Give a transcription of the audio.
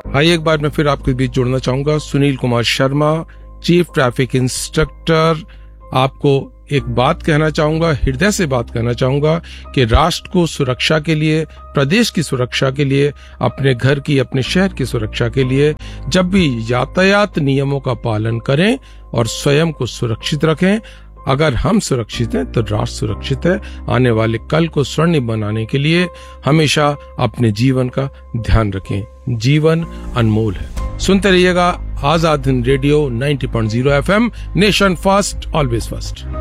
आइए एक बार मैं फिर आपके बीच जोड़ना चाहूंगा Sunil Kumar Sharma, chief traffic instructor. आपको एक बात कहना चाहूंगा, हृदय से बात कहना चाहूंगा कि राष्ट्र को सुरक्षा के लिए, प्रदेश की सुरक्षा के लिए, अपने घर की, अपने शहर की सुरक्षा के लिए जब भी यातायात नियमों का पालन करें और स्वयं को सुरक्षित रखें। अगर हम सुरक्षित हैं तो राष्ट्र सुरक्षित है। आने वाले कल को स्वर्णिम बनाने के लिए हमेशा अपने जीवन का ध्यान रखें। जीवन अनमोल है। सुनते रहिएगा Azad Hind radio 90.0 FM, nation first, always first.